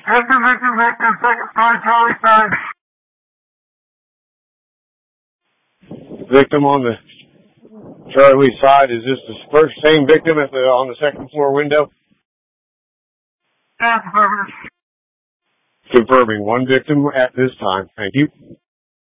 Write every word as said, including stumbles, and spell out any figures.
Victim on the Charlie side, is this the first same victim at the on the second floor window? Confirming one victim at this time. Thank you.